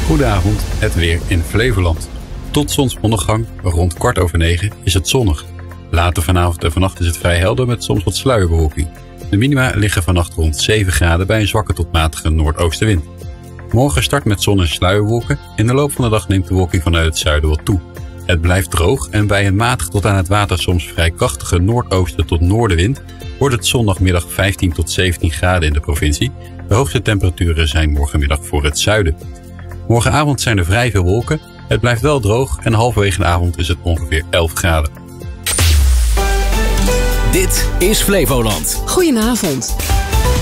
Goedenavond, het weer in Flevoland. Tot zonsondergang, rond 8:15, is het zonnig. Later vanavond en vannacht is het vrij helder met soms wat sluierbewolking. De minima liggen vannacht rond 7 graden bij een zwakke tot matige noordoostenwind. Morgen start met zon en sluierwolken. In de loop van de dag neemt de wolking vanuit het zuiden wat toe. Het blijft droog en bij een matig tot aan het water soms vrij krachtige noordoosten tot noordenwind wordt het zondagmiddag 15 tot 17 graden in de provincie. De hoogste temperaturen zijn morgenmiddag voor het zuiden. Morgenavond zijn er vrij veel wolken. Het blijft wel droog en halverwege de avond is het ongeveer 11 graden. Dit is Flevoland. Goedenavond.